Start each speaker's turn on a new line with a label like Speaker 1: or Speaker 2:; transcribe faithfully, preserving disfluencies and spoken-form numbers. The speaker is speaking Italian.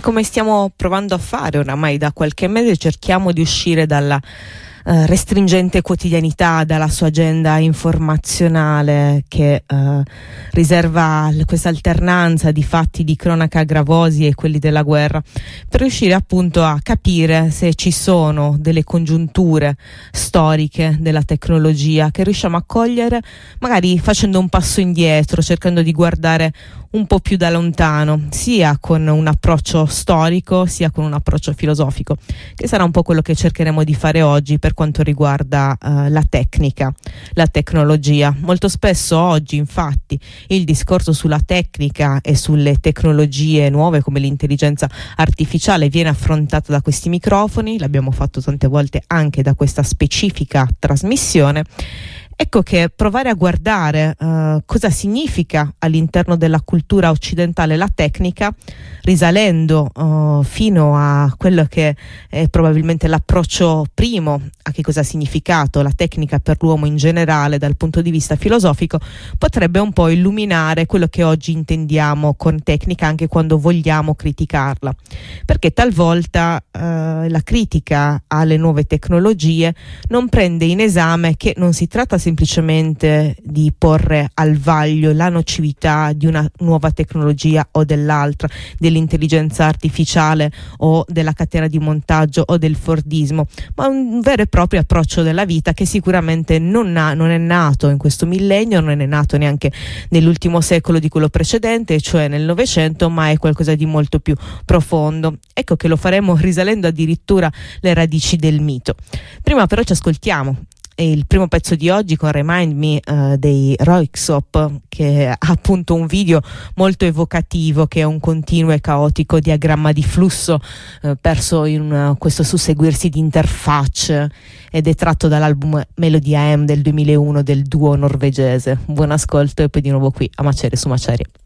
Speaker 1: come stiamo provando a fare oramai da qualche mese, cerchiamo di uscire dalla Uh, restringente quotidianità, dalla sua agenda informazionale che uh, riserva l- questa alternanza di fatti di cronaca gravosi e quelli della guerra, per riuscire appunto a capire se ci sono delle congiunture storiche della tecnologia che riusciamo a cogliere, magari facendo un passo indietro, cercando di guardare un po' più da lontano, sia con un approccio storico sia con un approccio filosofico, che sarà un po' quello che cercheremo di fare oggi per quanto riguarda uh, la tecnica, la tecnologia. Molto spesso oggi infatti il discorso sulla tecnica e sulle tecnologie nuove come l'intelligenza artificiale viene affrontato da questi microfoni, l'abbiamo fatto tante volte anche da questa specifica trasmissione. Ecco che provare a guardare uh, cosa significa all'interno della cultura occidentale la tecnica, risalendo uh, fino a quello che è probabilmente l'approccio primo a che cosa ha significato la tecnica per l'uomo in generale dal punto di vista filosofico, potrebbe un po' illuminare quello che oggi intendiamo con tecnica anche quando vogliamo criticarla, perché talvolta uh, la critica alle nuove tecnologie non prende in esame che non si tratta semplicemente di porre al vaglio la nocività di una nuova tecnologia o dell'altra, dell'intelligenza artificiale o della catena di montaggio o del fordismo, ma un vero e proprio approccio della vita che sicuramente non, ha, non è nato in questo millennio, non è nato neanche nell'ultimo secolo di quello precedente, cioè nel Novecento, ma è qualcosa di molto più profondo. Ecco che lo faremo risalendo addirittura le radici del mito. Prima però ci ascoltiamo il primo pezzo di oggi con Remind Me uh, dei Röyksopp, che ha appunto un video molto evocativo, che è un continuo e caotico diagramma di flusso uh, perso in uh, questo susseguirsi di interfacce, ed è tratto dall'album Melody A M del duemilauno del duo norvegese. Buon ascolto e poi di nuovo qui a Macerie su Macerie.